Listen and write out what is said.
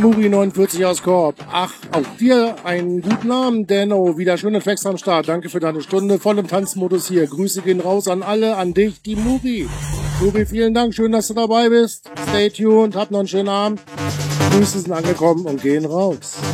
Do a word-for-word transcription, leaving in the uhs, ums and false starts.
Muri neunundvierzig aus Korb. Ach, auch dir einen guten Abend, Denno. Wieder schöne Flex am Start. Danke für deine Stunde. Voll im Tanzmodus hier. Grüße gehen raus an alle, an dich, die Muri. Muri, vielen Dank. Schön, dass du dabei bist. Stay tuned. Hab noch einen schönen Abend. Grüße sind angekommen und gehen raus.